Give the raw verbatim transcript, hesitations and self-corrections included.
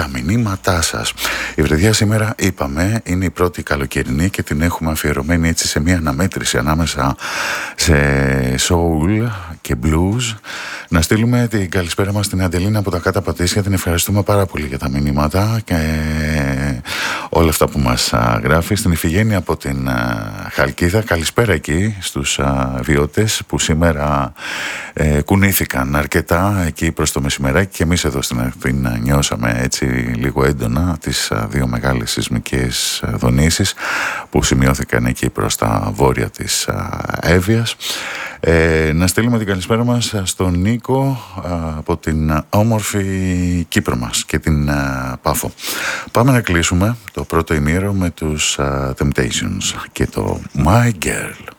τα μηνύματά σας. Η βραδιά σήμερα, είπαμε, είναι η πρώτη καλοκαιρινή και την έχουμε αφιερωμένη έτσι σε μια αναμέτρηση ανάμεσα σε soul και blues. Να στείλουμε την καλησπέρα μας στην Αντελίνα από τα Κάτω Πατήσια. Την ευχαριστούμε πάρα πολύ για τα μηνύματα και όλα αυτά που μας γράφει. Στην Ιφηγένεια από την Χαλκίδα, καλησπέρα εκεί στους βιώτες που σήμερα ε, κουνήθηκαν αρκετά εκεί προς το μεσημεράκι, και εμείς εδώ στην Αθήνα νιώσαμε έτσι λίγο έντονα τις δύο μεγάλες σεισμικές δονήσεις που σημειώθηκαν εκεί προς τα βόρεια της Εύβοιας. Ε, να στείλουμε την καλησπέρα μας στον Νίκο α, από την όμορφη Κύπρο μας και την α, Πάφο. Πάμε να κλείσουμε το πρώτο ημίωρο με τους α, Temptations και το My Girl.